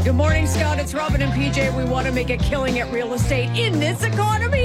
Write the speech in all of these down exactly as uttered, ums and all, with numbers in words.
Good morning, Scott. It's Robin and P J. We want to make a killing at real estate in this economy.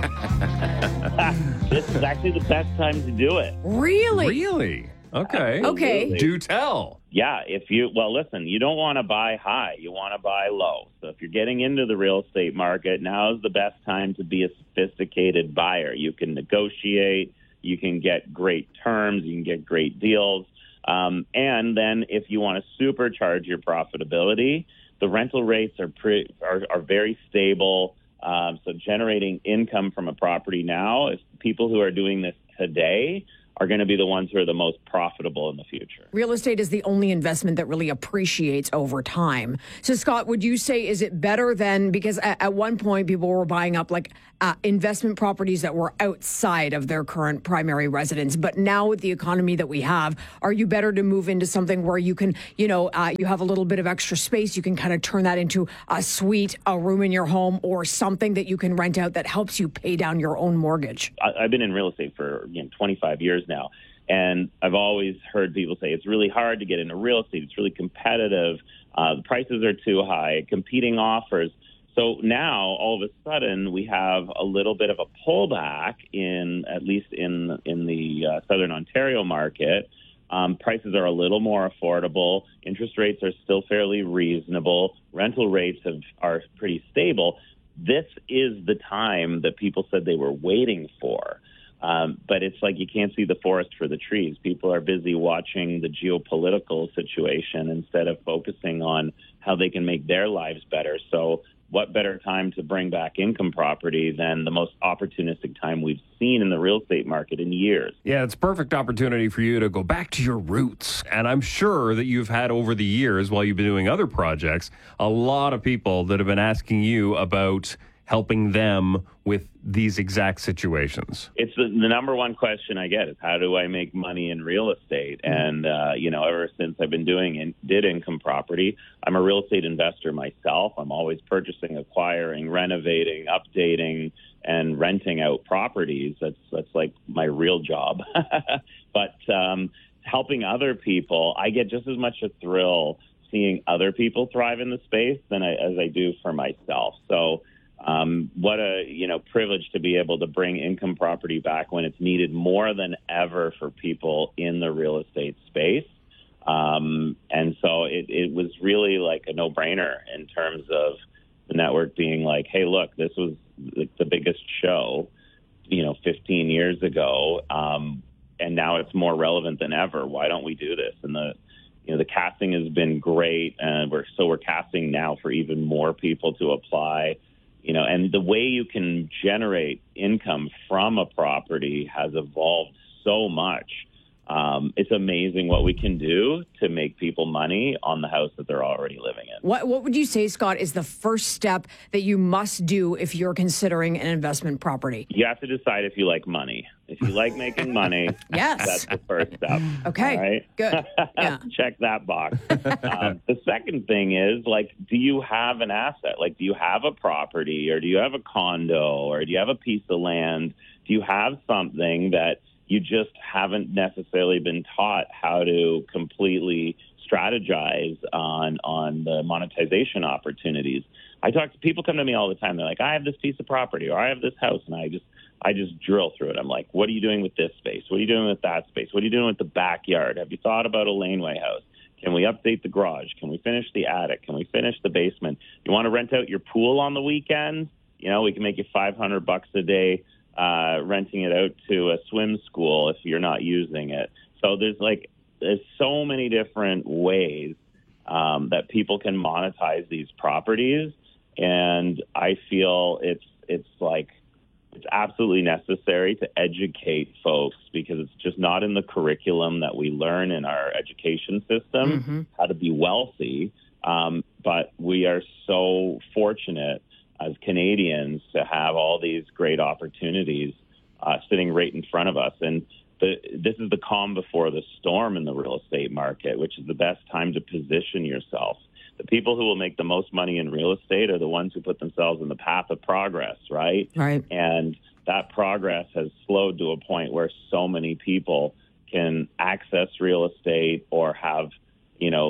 This is actually the best time to do it. Really? Really? Okay. Okay. Do tell. Yeah, if you, well, listen, you don't want to buy high. You want to buy low. So if you're getting into the real estate market, now is the best time to be a sophisticated buyer. You can negotiate. You can get great terms. You can get great deals. Um, and then if you want to supercharge your profitability, the rental rates are, pre- are, are very stable. Um, so generating income from a property now, if people who are doing this today are going to be the ones who are the most profitable in the future. Real estate is the only investment that really appreciates over time. So, Scott, would you say, is it better than, because at, at one point people were buying up like uh, investment properties that were outside of their current primary residence, but now with the economy that we have, are you better to move into something where you can, you know, uh, you have a little bit of extra space, you can kind of turn that into a suite, a room in your home, or something that you can rent out that helps you pay down your own mortgage? I, I've been in real estate for you know, twenty-five years now. And I've always heard people say it's really hard to get into real estate. It's really competitive. Uh, the prices are too high, competing offers. So now, all of a sudden, we have a little bit of a pullback in, at least in in the uh, Southern Ontario market. Um, prices are a little more affordable. Interest rates are still fairly reasonable. Rental rates have, are pretty stable. This is the time that people said they were waiting for. Um, but it's like you can't see the forest for the trees. People are busy watching the geopolitical situation instead of focusing on how they can make their lives better. So what better time to bring back income property than the most opportunistic time we've seen in the real estate market in years? Yeah, it's a perfect opportunity for you to go back to your roots. And I'm sure that you've had over the years, while you've been doing other projects, a lot of people that have been asking you about helping them with these exact situations. It's the, the number one question I get is, how do I make money in real estate? And, uh, you know, ever since I've been doing in, did income property, I'm a real estate investor myself. I'm always purchasing, acquiring, renovating, updating, and renting out properties. That's, that's like my real job. But um, helping other people, I get just as much a thrill seeing other people thrive in the space than I, as I do for myself. So, Um, what a, you know, privilege to be able to bring income property back when it's needed more than ever for people in the real estate space. Um, and so it, it was really like a no-brainer in terms of the network being like, hey, look, this was the, the biggest show, you know, fifteen years ago. Um, and now it's more relevant than ever. Why don't we do this? And the, you know, the casting has been great. And we're, so we're casting now for even more people to apply. You know, and the way you can generate income from a property has evolved so much. Um, it's amazing what we can do to make people money on the house that they're already living in. What What would you say, Scott, is the first step that you must do if you're considering an investment property? You have to decide if you like money. If you like making money, yes, that's the first step. Okay, all right? Good. Yeah. Check that box. um, the second thing is, like, do you have an asset? Like, do you have a property, or do you have a condo, or do you have a piece of land? Do you have something that you just haven't necessarily been taught how to completely strategize on on the monetization opportunities? I talk to people come to me all the time. They're like, I have this piece of property, or I have this house, and I just I just drill through it. I'm like, what are you doing with this space? What are you doing with that space? What are you doing with the backyard? Have you thought about a laneway house? Can we update the garage? Can we finish the attic? Can we finish the basement? You want to rent out your pool on the weekends? You know, we can make you five hundred bucks a day uh, renting it out to a swim school if you're not using it. So there's like, there's so many different ways um, that people can monetize these properties. And I feel it's, it's like, it's absolutely necessary to educate folks, because it's just not in the curriculum that we learn in our education system, mm-hmm. how to be wealthy. Um, but we are so fortunate as Canadians to have all these great opportunities uh, sitting right in front of us. And the, this is the calm before the storm in the real estate market, which is the best time to position yourself. The people who will make the most money in real estate are the ones who put themselves in the path of progress, right? Right. And that progress has slowed to a point where so many people can access real estate or have, you know, the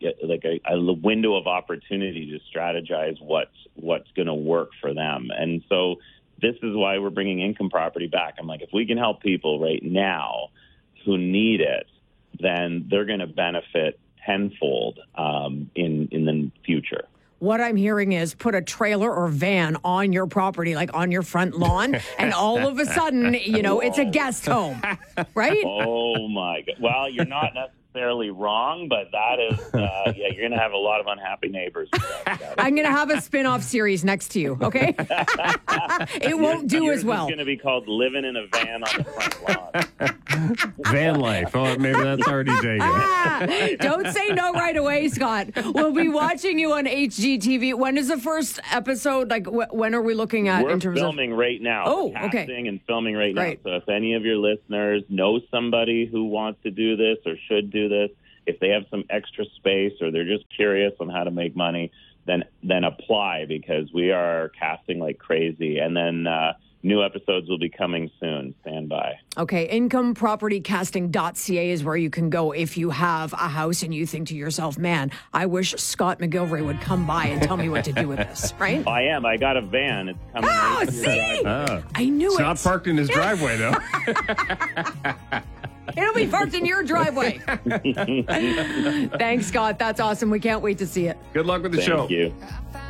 a, like a, a window of opportunity to strategize what's what's going to work for them. And so this is why we're bringing income property back. I'm like, if we can help people right now who need it, then they're going to benefit tenfold um, in in the future. What I'm hearing is put a trailer or van on your property, like on your front lawn, and all of a sudden, you know, it's a guest home, right? Oh, my God. Well, you're not necessarily wrong, but that is, uh, yeah, you're going to have a lot of unhappy neighbors. I'm going to have a spin-off series next to you, okay? It won't do Yours as well. It's going to be called Living in a Van on the Front Lawn. Van life. Oh, maybe that's already taken. Ah, don't say no right away, Scott. We'll be watching you on H G T V. When is the first episode? Like, wh- when are we looking at We're in terms filming of... right now. Oh, We're okay. casting and filming right now. Right. So if any of your listeners know somebody who wants to do this or should do this, if they have some extra space or they're just curious on how to make money, then then apply, because we are casting like crazy. And then uh, new episodes will be coming soon. Stand by. Okay, income property casting dot c a is where you can go if you have a house and you think to yourself, man, I wish Scott McGilvery would come by and tell me what to do with this, right? I am. I got a van. It's coming. Oh, right to your see? driveway. Oh. I knew It's it. not parked in his driveway, though. It'll be parked in your driveway. Thanks, Scott. That's awesome. We can't wait to see it. Good luck with the Thank show. you. I